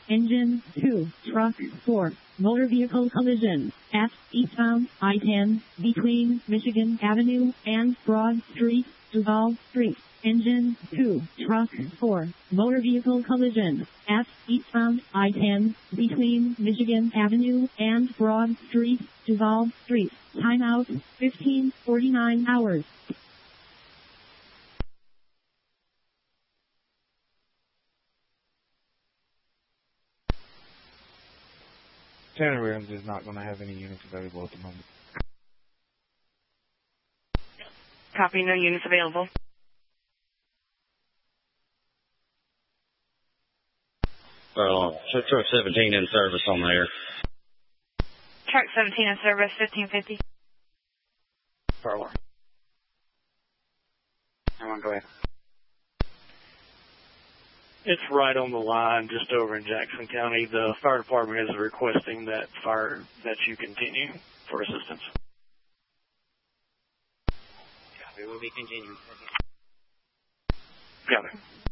Engine 2, Truck 4, motor vehicle collision at eastbound I-10 between Michigan Avenue and Broad Street, Duval Street. Engine 2, Truck 4, motor vehicle collision at eastbound I-10 between Michigan Avenue and Broad Street, Duval Street. Timeout 15:49 hours. Tanner Williams is not going to have any units available at the moment. Copy, no units available. Truck 17 in service on there. Truck 17 in service, 1550. Parlor. Everyone go ahead. It's right on the line, just over in Jackson County. The fire department is requesting that you continue for assistance. Copy, we'll be continuing. Got it.